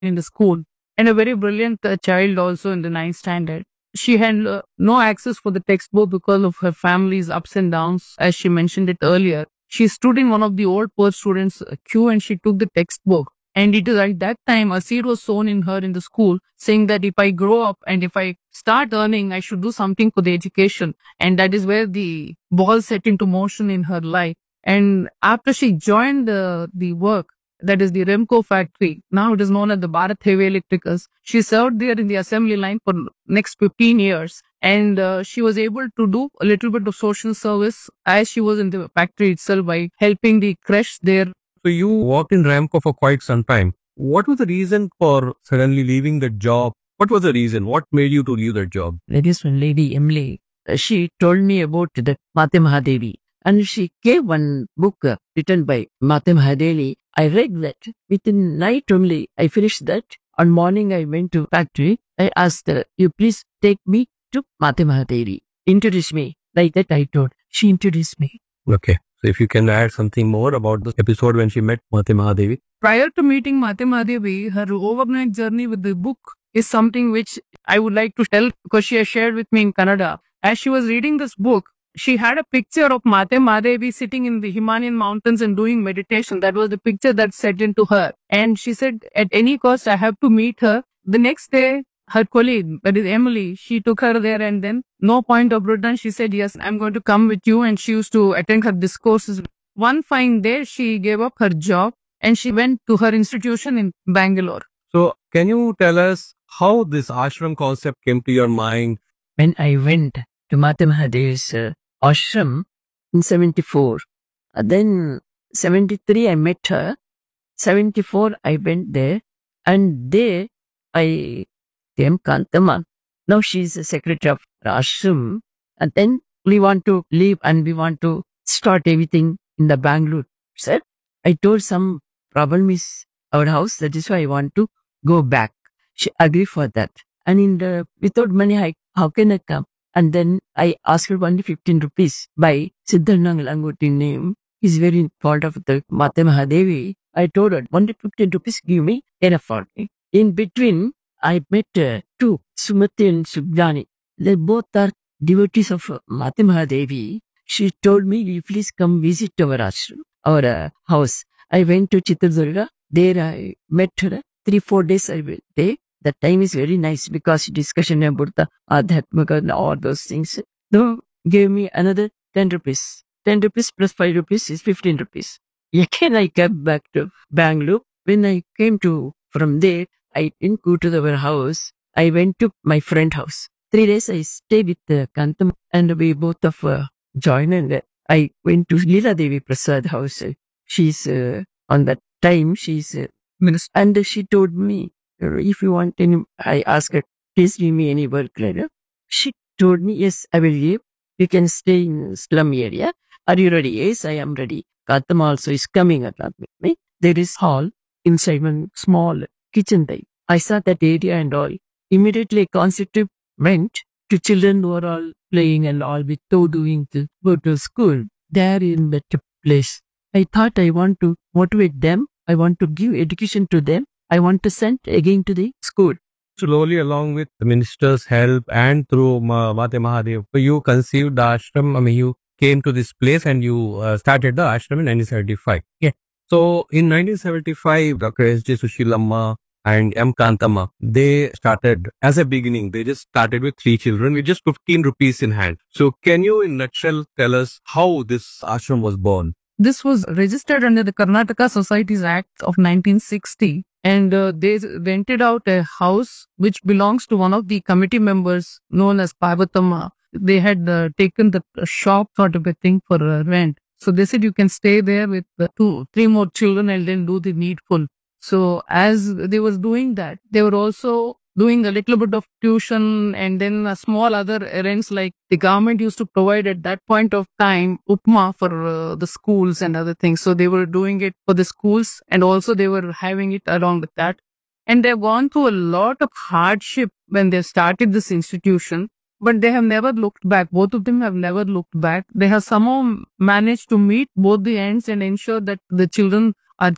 in the school and a very brilliant child also in the ninth standard. She had no access for the textbook because of her family's ups and downs, as she mentioned it earlier. She stood in one of the old poor students' queue and she took the textbook. And it is at that time a seed was sown in her in the school, saying that if I grow up and if I start earning, I should do something for the education. And that is where the ball set into motion in her life. And after she joined the work, that is the Remco factory. Now it is known as the Bharat Heavy Electricals. She served there in the assembly line for next 15 years. And she was able to do a little bit of social service as she was in the factory itself by helping the creche there. So you worked in Ramco for quite some time. What was the reason for suddenly leaving the job? What was the reason? What made you to leave that job? There is one lady, Emily. She told me about the Mate Mahadevi. And she gave one book written by Mate Mahadevi. I read that. Within night only, I finished that. On morning, I went to factory. I asked her, you please take me to Mate Mahadevi. Introduce me. Like that I told. She introduced me. Okay. So if you can add something more about the episode when she met Mate Mahadevi. Prior to meeting Mate Mahadevi, her overnight journey with the book is something which I would like to tell because she has shared with me in Kannada. As she was reading this book, she had a picture of Mate Mahadevi sitting in the Himalayan mountains and doing meditation. That was the picture that set into her. And she said, at any cost, I have to meet her. The next day, her colleague, that is Emily, she took her there and then no point of return. She said, yes, I'm going to come with you. And she used to attend her discourses. One fine day, she gave up her job and she went to her institution in Bangalore. So can you tell us how this ashram concept came to your mind? When I went to Mate Mahadevi's ashram in 74, then 73 I met her, 74 I went there, and there I came Kantama. Now she is the secretary of ashram, and then we want to leave and we want to start everything in the Bangalore. Said, I told some problem is our house, that is why I want to go back. She agreed for that. And in the without money, how can I come? And then I asked her only 15 rupees by Siddharnang Langoti name. He's very fond of the Mate Mahadevi. I told her, only 15 rupees give me enough for me. In between, I met two, Sumati and Subjani. They both are devotees of Mate Mahadevi. She told me, you please come visit our ashram, our house. I went to Chitradurga. There I met her. 3-4 days I went there. The time is very nice because discussion about the Adhyatmaka and all those things. They gave me another 10 rupees. 10 rupees plus 5 rupees is 15 rupees. Again I came back to Bangalore. When I came to from there, I didn't go to our house. I went to my friend's house. 3 days I stayed with Kantam and we both of joined and I went to Leela Devi Prasad house. She's on that time she's minister. And she told me, if you want any, I asked her, please give me any work later. She told me, yes, I will give. You can stay in slum area. Are you ready? Yes, I am ready. Katam also is coming along with me. There is hall inside one small kitchen type. I saw that area and all. Immediately concept went to children who are all playing and all without doing to go to school. They are in that place. I thought I want to motivate them. I want to give education to them. I want to send again to the school. Slowly along with the minister's help and through Mate Mahadev, you conceived the ashram. I mean, you came to this place and you started the ashram in 1975. Yeah. So in 1975, Dr. S.J. Sushilamma and M. Kantama, they started as a beginning. They just started with 3 children with just 15 rupees in hand. So can you in nutshell tell us how this ashram was born? This was registered under the Karnataka Societies Act of 1960 and they rented out a house which belongs to one of the committee members known as Parvatama. They had taken the shop sort of a thing for rent. So they said you can stay there with 2-3 more children and then do the needful. So as they was doing that, they were also doing a little bit of tuition and then a small other errands like the government used to provide at that point of time upma for the schools and other things. So they were doing it for the schools and also they were having it along with that. And they've gone through a lot of hardship when they started this institution, but they have never looked back. Both of them have never looked back. They have somehow managed to meet both the ends and ensure that the children are kept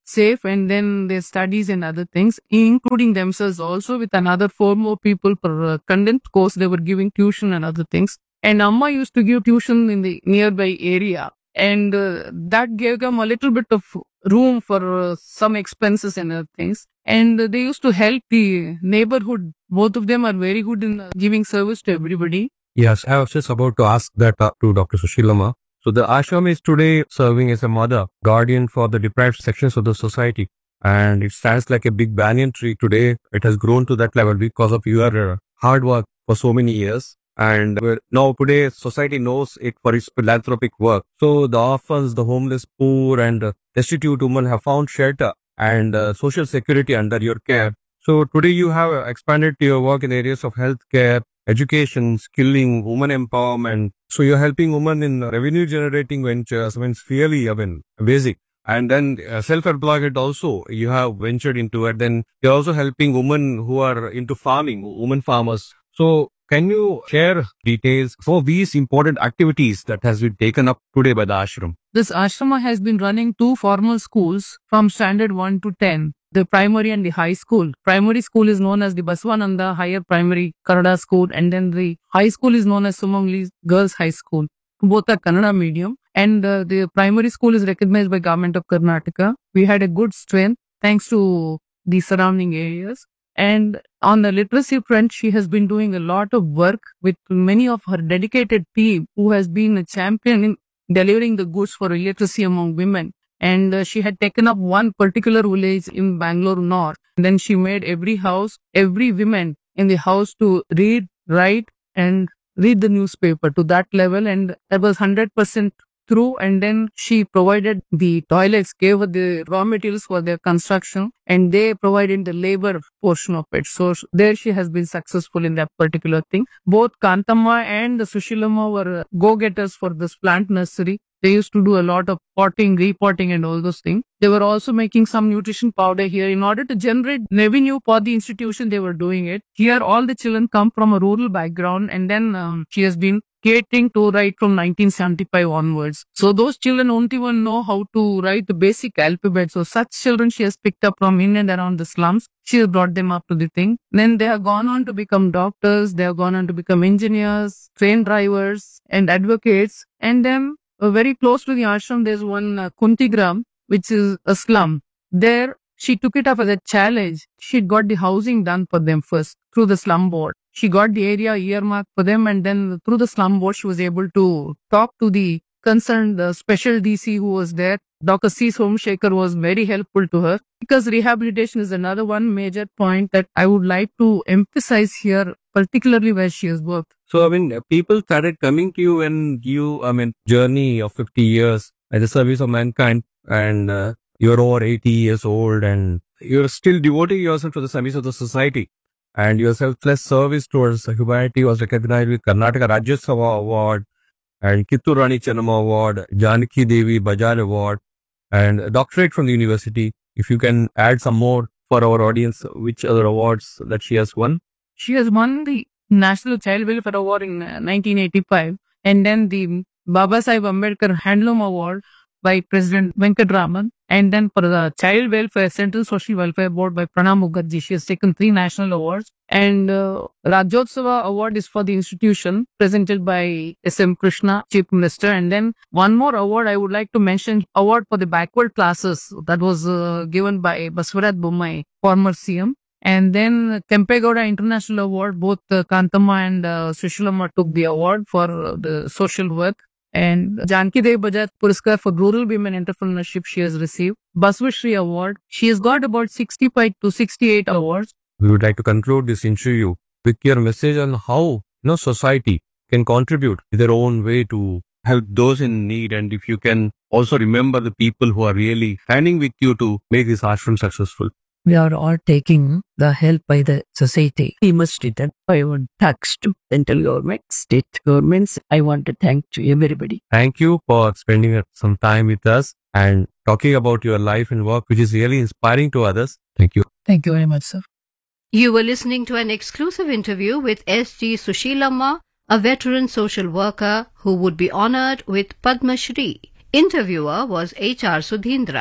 safe, and then their studies and other things, including themselves also with another 4 more people per condensed course. They were giving tuition and other things. And Amma used to give tuition in the nearby area. And that gave them a little bit of room for some expenses and other things. And they used to help the neighborhood. Both of them are very good in giving service to everybody. Yes, I was just about to ask that to Dr. Sushilama. So the ashram is today serving as a mother, guardian for the deprived sections of the society. And it stands like a big banyan tree today. It has grown to that level because of your hard work for so many years. And now today society knows it for its philanthropic work. So the orphans, the homeless, poor and destitute women have found shelter and social security under your care. So today you have expanded your work in areas of healthcare, education, skilling, women empowerment. So you're helping women in revenue generating ventures. I mean, it's really, basic. And then self-employment also, you have ventured into it. Then you're also helping women who are into farming, women farmers. So can you share details for these important activities that has been taken up today by the ashram? This ashrama has been running 2 formal schools from standard 1 to 10. The primary and the high school. Primary school is known as the Baswananda Higher Primary Kannada School, and then the high school is known as Sumangli Girls High School. Both are Kannada medium, and the primary school is recognized by Government of Karnataka. We had a good strength thanks to the surrounding areas. And on the literacy front, she has been doing a lot of work with many of her dedicated team who has been a champion in delivering the goods for illiteracy among women. And she had taken up one particular village in Bangalore North. And then she made every house, every woman in the house to read, write, and read the newspaper to that level. And that was 100% through. And then she provided the toilets, gave her the raw materials for their construction, and they provided the labor portion of it. So there she has been successful in that particular thing. Both Kantamma and the Sushilama were go-getters for this plant nursery. They used to do a lot of potting, repotting and all those things. They were also making some nutrition powder here in order to generate revenue for the institution. They were doing it. Here all the children come from a rural background, and then she has been catering to right from 1975 onwards. So those children don't even know how to write the basic alphabet. So such children she has picked up from in and around the slums. She has brought them up to the thing. Then they have gone on to become doctors. They have gone on to become engineers, train drivers and advocates. And then very close to the ashram, there's one Kuntigram, which is a slum. There, she took it up as a challenge. She got the housing done for them first through the slum board. She got the area earmarked for them, and then through the slum board, she was able to talk to the concerned special DC who was there. Dr. C. Somshekhar was very helpful to her, because rehabilitation is another one major point that I would like to emphasize here, particularly where she has worked. So, I mean, people started coming to you when you, journey of 50 years at the service of mankind, and you're over 80 years old and you're still devoting yourself to the service of the society. And your selfless service towards humanity was recognized with Karnataka Rajyotsava Award and Kittur Rani Chennamma Award, Janaki Devi Bajar Award, and a doctorate from the university. If you can add some more for our audience, which other awards that she has won? She has won the National Child Welfare Award in 1985, and then the Babasaheb Ambedkar Handloom Award by President Venkatraman, and then for the Child Welfare Central Social Welfare Board by Pranab Mukherjee. She has taken 3 national awards, and Rajyotsava Award is for the institution presented by S.M. Krishna, Chief Minister. And then one more award I would like to mention, award for the backward classes, that was given by Baswaraj Bommai, former CM. And then Kempegowda International Award, both Kantamma and Sushilama took the award for the social work. And Janaki Devi Bajaj Puraskar for rural women entrepreneurship she has received. Basvashri Award. She has got about 65 to 68 awards. We would like to conclude this interview with your message on how society can contribute in their own way to help those in need, and if you can also remember the people who are really standing with you to make this ashram successful. We are all taking the help by the society. We must return our tax to central government, state governments. I want to thank to everybody. Thank you for spending some time with us and talking about your life and work, which is really inspiring to others. Thank you. Thank you very much, sir. You were listening to an exclusive interview with S.G. Sushilama, a veteran social worker who would be honored with Padma Shri. Interviewer was H.R. Sudhindra.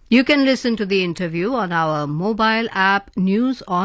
You can listen to the interview on our mobile app News on